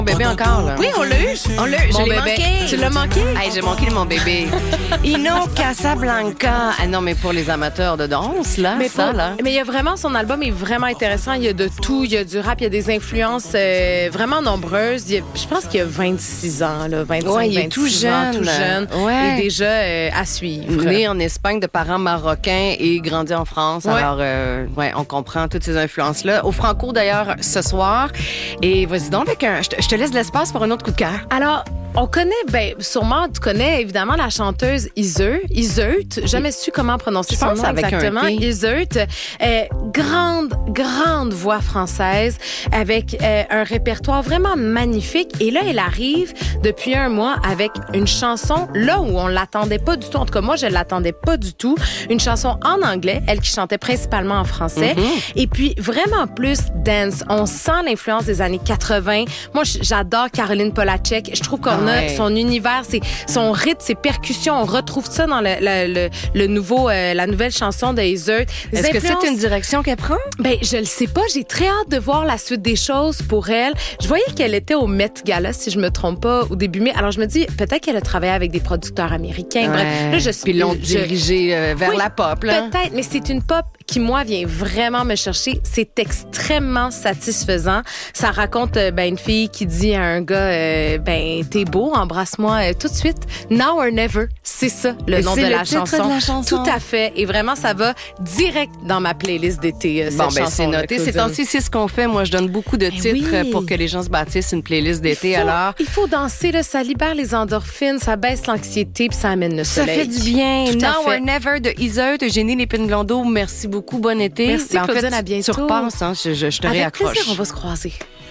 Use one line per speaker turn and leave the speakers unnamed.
Bébé encore, là.
Oui, on l'a eu.
Je
Mon
l'ai
bébé.
manqué.
Tu l'as manqué?
Hey, j'ai manqué mon bébé. Ino Casablanca. Ah non, mais pour les amateurs de danse, là,
Mais
ça,
pas-
là.
Mais il y a vraiment, son album est vraiment intéressant. Il y a de tout. Il y a du rap, il y a des influences vraiment nombreuses. Je pense qu'il y a 26 ans, là, 25,
Ouais, il est
26
tout
ans, tout
jeune.
jeune.
Ouais.
Et déjà à suivre.
Né en Espagne de parents marocains et grandi en France.
Ouais.
Alors, on comprend toutes ces influences-là. Au Franco, d'ailleurs, ce soir. Et vas-y donc avec un... Je te laisse de l'espace pour un autre coup de cœur.
Alors, on connaît, sûrement, tu connais évidemment la chanteuse Iseult. Jamais su comment prononcer
Je
son
pense
nom
avec un
exactement.
T.
Iseult, grande voix française avec un répertoire vraiment magnifique. Et là, elle arrive depuis un mois avec une chanson là où on l'attendait pas du tout. En tout cas, moi, je l'attendais pas du tout. Une chanson en anglais, elle qui chantait principalement en français. Et puis, vraiment plus dance. On sent l'influence des années 80. Moi, j'adore Caroline Polachek. Je trouve qu'on a son univers, son rythme, ses percussions. On retrouve ça dans le nouveau, la nouvelle chanson de Iseult.
Est-ce que c'est une direction qu'elle prend?
Ben, je le sais pas. J'ai très hâte de voir la suite des choses pour elle. Je voyais qu'elle était au Met Gala, si je me trompe pas, au début mai. Alors, je me dis, peut-être qu'elle a travaillé avec des producteurs américains. Bref, là,
Puis ils l'ont dirigée vers la pop, là.
Peut-être, mais c'est une pop qui, moi, vient vraiment me chercher. C'est extrêmement satisfaisant. Ça raconte une fille qui dit à un gars, t'es beau, embrasse-moi tout de suite. Now or never, c'est ça le nom de la chanson. Tout à fait. Et vraiment, ça va direct dans ma playlist d'été, cette chanson.
C'est noté. Ces temps-ci, c'est ce qu'on fait. Moi, je donne beaucoup de titres pour que les gens se bâtissent une playlist d'été.
Il faut danser, là, ça libère les endorphines, ça baisse l'anxiété puis ça amène le soleil.
Ça fait du bien.
Tout à
Now
fait.
or never de Iseult, Eugénie Lépine-Blondeau. Merci beaucoup. Bon été.
Merci,
En fait,
Claudine, à bientôt.
tu repasses, hein, je te
Avec
réaccroche.
plaisir, on va se croiser.